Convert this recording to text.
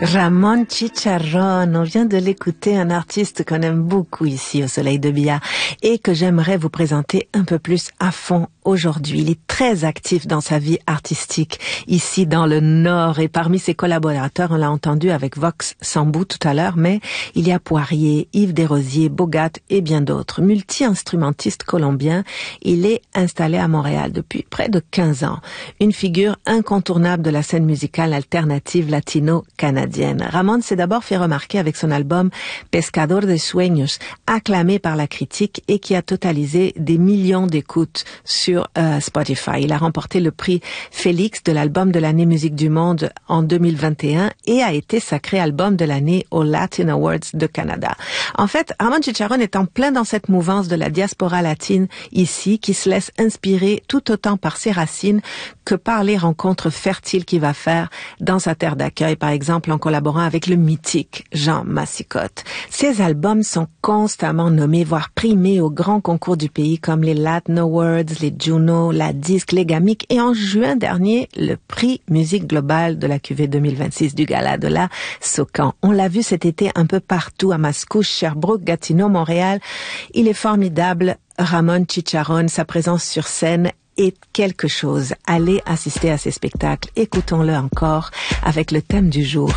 Ramón Chicharrón, on vient de l'écouter, un artiste qu'on aime beaucoup ici au Soleil de Bia et que j'aimerais vous présenter un peu plus à fond aujourd'hui. Il est très actif dans sa vie artistique ici dans le Nord et parmi ses collaborateurs, on l'a entendu avec Vox Sambou tout à l'heure, mais il y a Poirier, Yves Desrosiers, Bogat et bien d'autres. Multi-instrumentiste colombien, il est installé à Montréal depuis près de 15 ans. Une figure incontournable de la scène musicale alternative latino-canadienne. Ramón s'est d'abord fait remarquer avec son album Pescador de Sueños, acclamé par la critique et qui a totalisé des millions d'écoutes sur Spotify. Il a remporté le prix Félix de l'album de l'année musique du monde en 2021 et a été sacré album de l'année aux Latin Awards de Canada. En fait, Ramón Chicharrón est en plein dans cette mouvance de la diaspora latine ici qui se laisse inspirer tout autant par ses racines que par les rencontres fertiles qu'il va faire dans sa terre d'accueil, par exemple en collaborant avec le mythique Jean Massicotte. Ses albums sont constamment nommés, voire primés aux grands concours du pays comme les Latin Awards, les Juno, la Disque, les Gamic et en juin dernier, le prix Musique Globale de la cuvée 2026 du Gala de la Socan. On l'a vu cet été un peu partout à Mascouche, Sherbrooke, Gatineau, Montréal. Il est formidable, Ramón Chicharrón, sa présence sur scène est quelque chose. Allez assister à ces spectacles, écoutons-le encore avec le thème du jour.